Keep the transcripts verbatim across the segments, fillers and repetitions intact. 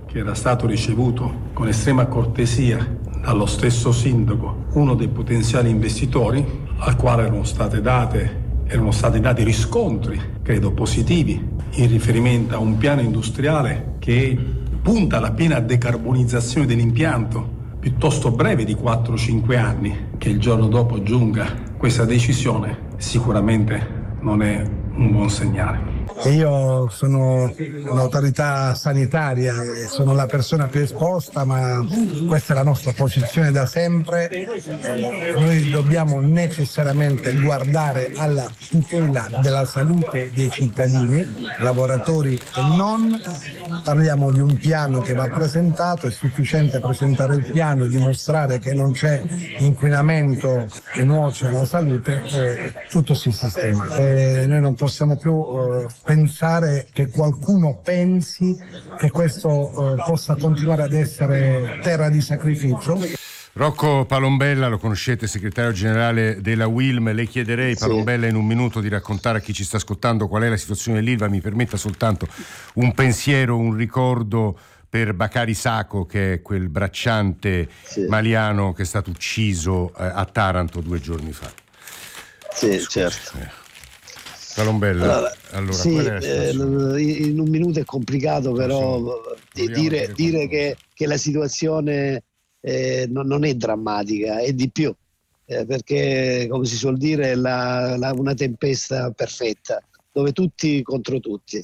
che era stato ricevuto con estrema cortesia dallo stesso sindaco, uno dei potenziali investitori, al quale erano state date, erano stati dati riscontri, credo positivi, in riferimento a un piano industriale che punta alla piena decarbonizzazione dell'impianto, piuttosto breve di quattro cinque anni. Che il giorno dopo giunga questa decisione sicuramente non è un buon segnale. Io sono un'autorità sanitaria e sono la persona più esposta, ma questa è la nostra posizione da sempre. Noi dobbiamo necessariamente guardare alla tutela della salute dei cittadini, lavoratori e non. Parliamo di un piano che va presentato, è sufficiente presentare il piano e dimostrare che non c'è inquinamento che nuoce alla salute e tutto si sistema. E noi non possiamo più uh, pensare che qualcuno pensi che questo uh, possa continuare ad essere terra di sacrificio. Rocco Palombella, lo conoscete, segretario generale della U I L M. Le chiederei, sì. Palombella, in un minuto di raccontare a chi ci sta ascoltando qual è la situazione dell'Ilva. Mi permetta soltanto un pensiero, un ricordo per Bakari Sacco, che è quel bracciante sì. maliano che è stato ucciso eh, a Taranto due giorni fa. Sì, Scusi, certo. Eh. Palombella, allora, allora sì, eh, in un minuto è complicato, però so, dire, dire che, che la situazione eh, non, non è drammatica, è di più, eh, perché come si suol dire è la, la, una tempesta perfetta, dove tutti contro tutti,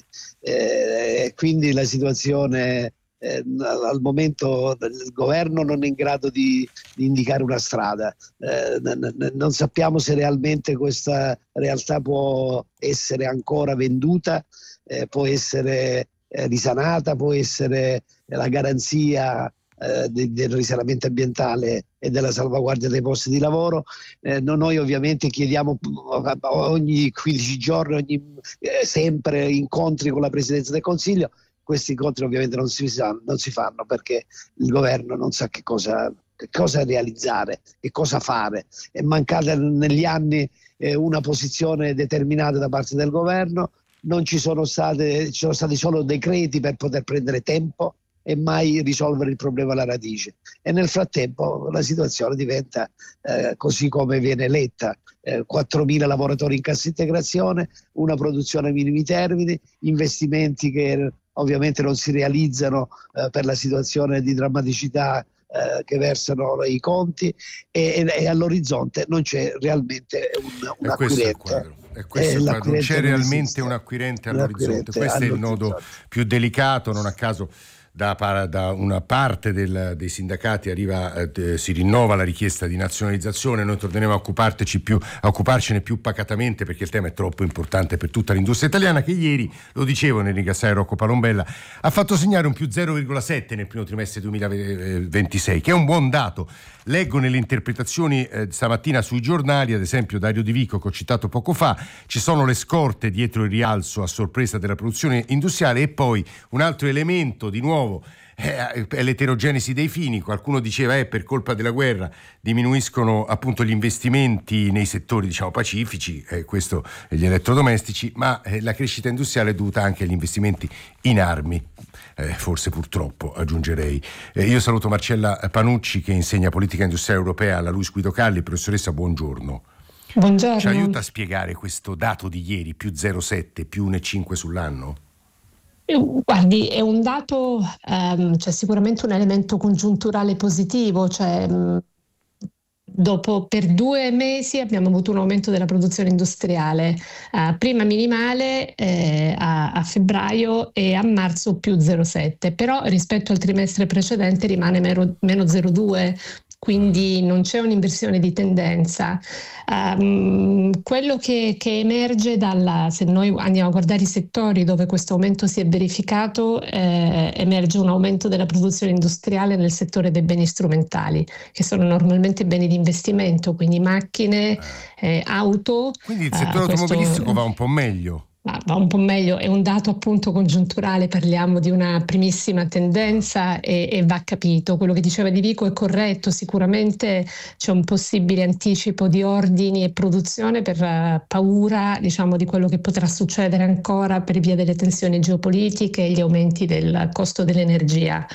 e eh, quindi la situazione eh, al momento il governo non è in grado di, di indicare una strada, eh, n- non sappiamo se realmente questa realtà può essere ancora venduta, eh, può essere eh, risanata, può essere la garanzia eh, de- del risanamento ambientale e della salvaguardia dei posti di lavoro. Eh, noi ovviamente chiediamo ogni quindici giorni, ogni, eh, sempre incontri con la Presidenza del Consiglio. Questi incontri ovviamente non si, non si fanno perché il governo non sa che cosa, che cosa realizzare, che cosa fare. È mancata negli anni eh, una posizione determinata da parte del governo, non ci sono state, ci sono stati solo decreti per poter prendere tempo e mai risolvere il problema alla radice. E nel frattempo la situazione diventa eh, così come viene letta, eh, quattromila lavoratori in cassa integrazione, una produzione ai minimi termini, investimenti che ovviamente non si realizzano eh, per la situazione di drammaticità eh, che versano i conti e, e, e all'orizzonte non c'è realmente un, un acquirente. E questo è non c'è realmente un acquirente all'orizzonte. Questo è il nodo più delicato, non a caso Da, da una parte del, dei sindacati arriva, eh, si rinnova la richiesta di nazionalizzazione. Noi torneremo a, occuparci più, a occuparcene più pacatamente perché il tema è troppo importante per tutta l'industria italiana, che ieri, lo dicevo nel ringraziare Rocco Palombella, ha fatto segnare un più zero virgola sette nel primo trimestre duemilaventisei, che è un buon dato. Leggo nelle interpretazioni eh, stamattina sui giornali, ad esempio Dario Di Vico che ho citato poco fa, ci sono le scorte dietro il rialzo a sorpresa della produzione industriale e poi un altro elemento di nuovo è l'eterogenesi dei fini. Qualcuno diceva eh, per colpa della guerra diminuiscono appunto gli investimenti nei settori diciamo pacifici, eh, questo gli elettrodomestici, ma eh, la crescita industriale è dovuta anche agli investimenti in armi, eh, forse purtroppo aggiungerei. Eh, io saluto Marcella Panucci che insegna politica industriale europea alla Luis Guido Calli. Professoressa, buongiorno. Buongiorno. Ci aiuta a spiegare questo dato di ieri, più zero virgola sette, più uno virgola cinque sull'anno? Guardi, è un dato, ehm, c'è sicuramente un elemento congiunturale positivo, cioè mh, dopo per due mesi abbiamo avuto un aumento della produzione industriale, eh, prima minimale eh, a, a febbraio e a marzo più zero virgola sette, però rispetto al trimestre precedente rimane meno, meno zero virgola due. Quindi non c'è un'inversione di tendenza. Um, quello che, che emerge dalla, se noi andiamo a guardare i settori dove questo aumento si è verificato, eh, emerge un aumento della produzione industriale nel settore dei beni strumentali, che sono normalmente beni di investimento, quindi macchine, eh, auto. Quindi il settore uh, automobilistico questo... va un po' meglio. Va un po' meglio, è un dato appunto congiunturale, parliamo di una primissima tendenza e, e va capito. Quello che diceva Di Vico è corretto, sicuramente c'è un possibile anticipo di ordini e produzione per uh, paura, diciamo, di quello che potrà succedere ancora per via delle tensioni geopolitiche e gli aumenti del costo dell'energia.